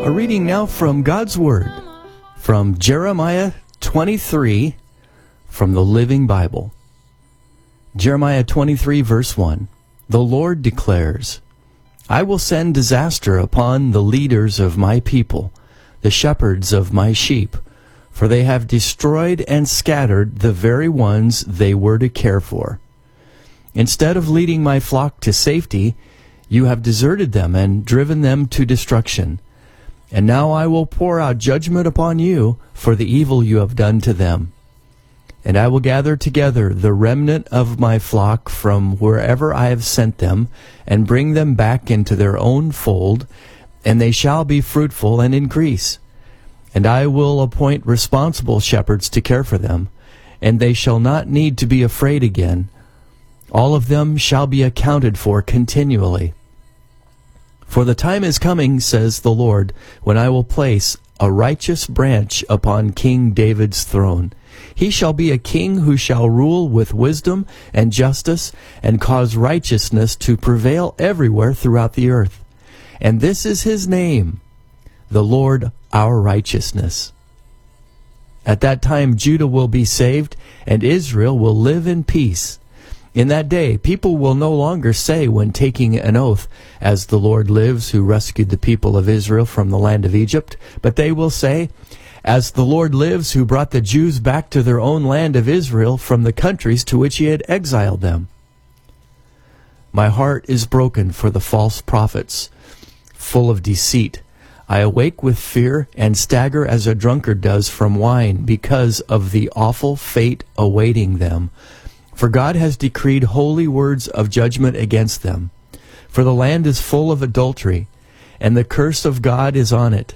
A reading now from God's Word, from Jeremiah 23, from the Living Bible. Jeremiah 23, verse 1. The Lord declares, I will send disaster upon the leaders of my people, the shepherds of my sheep, for they have destroyed and scattered the very ones they were to care for. Instead of leading my flock to safety, you have deserted them and driven them to destruction. And now I will pour out judgment upon you for the evil you have done to them. And I will gather together the remnant of my flock from wherever I have sent them, and bring them back into their own fold, and they shall be fruitful and increase. And I will appoint responsible shepherds to care for them, and they shall not need to be afraid again. All of them shall be accounted for continually. For the time is coming, says the Lord, when I will place a righteous branch upon King David's throne. He shall be a king who shall rule with wisdom and justice, and cause righteousness to prevail everywhere throughout the earth. And this is his name, the Lord our righteousness. At that time Judah will be saved, and Israel will live in peace. In that day, people will no longer say when taking an oath, As the Lord lives, who rescued the people of Israel from the land of Egypt, but they will say, As the Lord lives, who brought the Jews back to their own land of Israel from the countries to which he had exiled them. My heart is broken for the false prophets, full of deceit. I awake with fear and stagger as a drunkard does from wine, because of the awful fate awaiting them. For God has decreed holy words of judgment against them. For the land is full of adultery, and the curse of God is on it.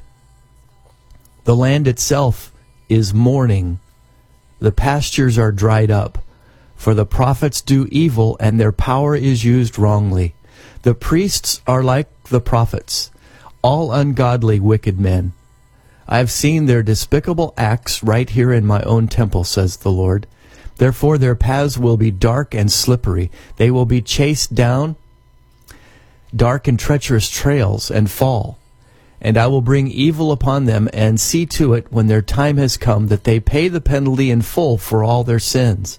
The land itself is mourning. The pastures are dried up. For the prophets do evil, and their power is used wrongly. The priests are like the prophets, all ungodly, wicked men. I have seen their despicable acts right here in my own temple, says the Lord. Therefore their paths will be dark and slippery. They will be chased down dark and treacherous trails and fall. And I will bring evil upon them, and see to it when their time has come that they pay the penalty in full for all their sins.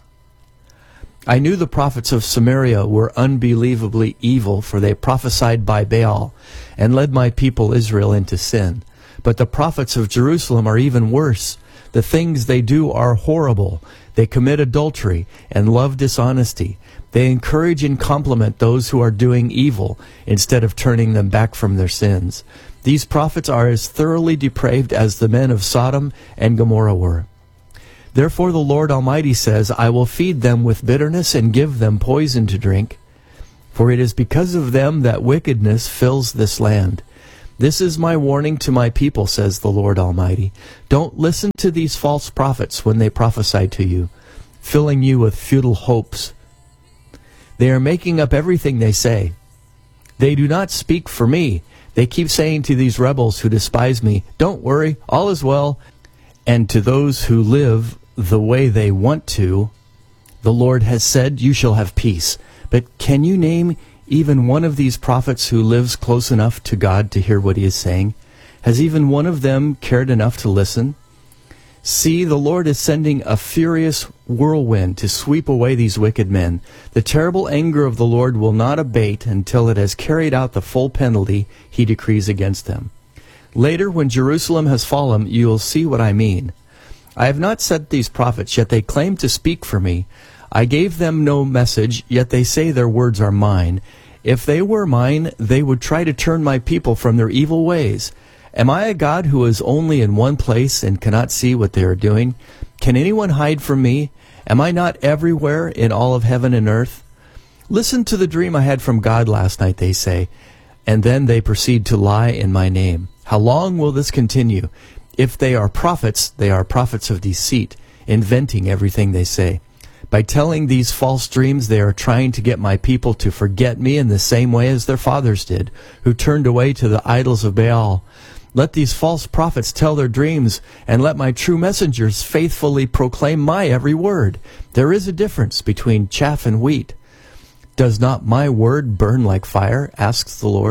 I knew the prophets of Samaria were unbelievably evil, for they prophesied by Baal, and led my people Israel into sin. But the prophets of Jerusalem are even worse. The things they do are horrible. They commit adultery and love dishonesty. They encourage and compliment those who are doing evil, instead of turning them back from their sins. These prophets are as thoroughly depraved as the men of Sodom and Gomorrah were. Therefore the Lord Almighty says, I will feed them with bitterness and give them poison to drink. For it is because of them that wickedness fills this land. This is my warning to my people, says the Lord Almighty. Don't listen to these false prophets when they prophesy to you, filling you with futile hopes. They are making up everything they say. They do not speak for me. They keep saying to these rebels who despise me, Don't worry, all is well. And to those who live the way they want to, the Lord has said, You shall have peace. But can you name even one of these prophets who lives close enough to God to hear what he is saying? Has even one of them cared enough to listen? See, the Lord is sending a furious whirlwind to sweep away these wicked men. The terrible anger of the Lord will not abate until it has carried out the full penalty he decrees against them. Later, when Jerusalem has fallen, you will see what I mean. I have not sent these prophets, yet they claim to speak for me. I gave them no message, yet they say their words are mine. If they were mine, they would try to turn my people from their evil ways. Am I a God who is only in one place and cannot see what they are doing? Can anyone hide from me? Am I not everywhere in all of heaven and earth? Listen to the dream I had from God last night, they say, and then they proceed to lie in my name. How long will this continue? If they are prophets of deceit, inventing everything they say. By telling these false dreams, they are trying to get my people to forget me in the same way as their fathers did, who turned away to the idols of Baal. Let these false prophets tell their dreams, and let my true messengers faithfully proclaim my every word. There is a difference between chaff and wheat. Does not my word burn like fire? Asks the Lord.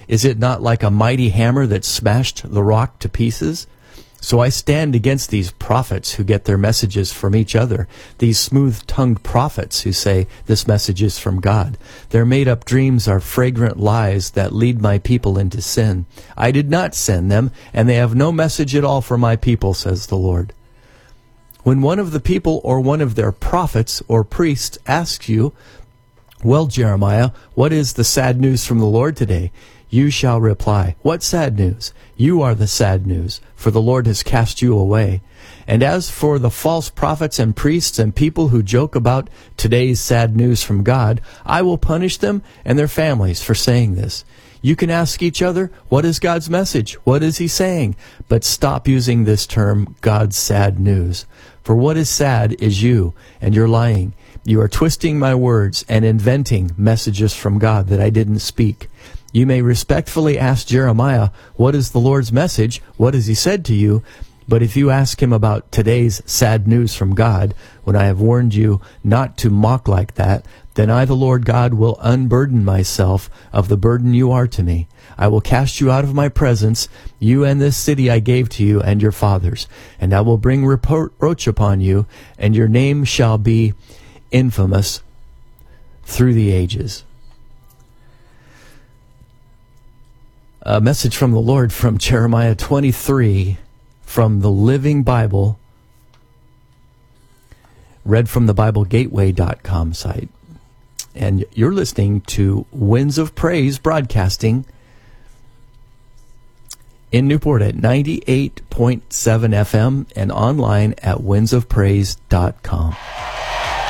Is it not like a mighty hammer that smashed the rock to pieces? So I stand against these prophets who get their messages from each other, these smooth-tongued prophets who say this message is from God. Their made-up dreams are fragrant lies that lead my people into sin. I did not send them, and they have no message at all for my people, says the Lord. When one of the people or one of their prophets or priests asks you, well, Jeremiah, what is the sad news from the Lord today? You shall reply, what sad news? You are the sad news, for the Lord has cast you away. And as for the false prophets and priests and people who joke about today's sad news from God, I will punish them and their families for saying this. You can ask each other, what is God's message? What is he saying? But stop using this term, God's sad news. For what is sad is you, and you're lying. You are twisting my words and inventing messages from God that I didn't speak. You may respectfully ask Jeremiah, what is the Lord's message? What has he said to you? But if you ask him about today's sad news from God, when I have warned you not to mock like that, then I, the Lord God, will unburden myself of the burden you are to me. I will cast you out of my presence, you and this city I gave to you and your fathers, and I will bring reproach upon you, and your name shall be infamous through the ages. A message from the Lord from Jeremiah 23 from the Living Bible, read from the BibleGateway.com site. And you're listening to Winds of Praise broadcasting in Newport at 98.7 FM and online at windsofpraise.com.